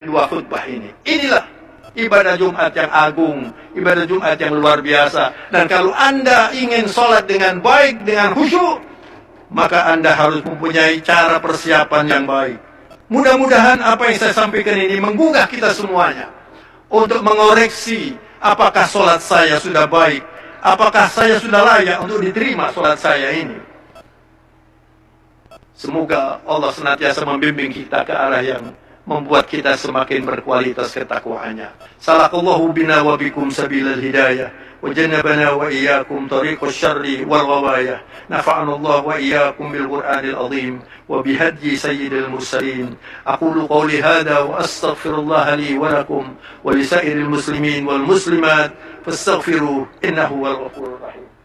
dua khutbah ini. Inilah ibadah Jumat yang agung, ibadah Jumat yang luar biasa. Dan kalau Anda ingin sholat dengan baik, dengan khusyuk, maka Anda harus mempunyai cara persiapan yang baik. Mudah-mudahan apa yang saya sampaikan ini menggugah kita semuanya untuk mengoreksi apakah sholat saya sudah baik, apakah saya sudah layak untuk diterima sholat saya ini. Semoga Allah senantiasa membimbing kita ke arah yang membuat kita semakin berkualitas ketakwaannya. Salakallahu bina wa bikum sabilal hidayah, wa jannabana wa iyyakum tariqash syarri wal ghawayah. Nafa'ana Allah wa iyyakum bil Qur'anil azim wa bihadyi sayyidil mursalin. Aqulu qawli hadha wa astaghfirullah li wa lakum wa lisairil muslimin wal muslimat fastaghfiruhu innahu wal ghafurur rahim.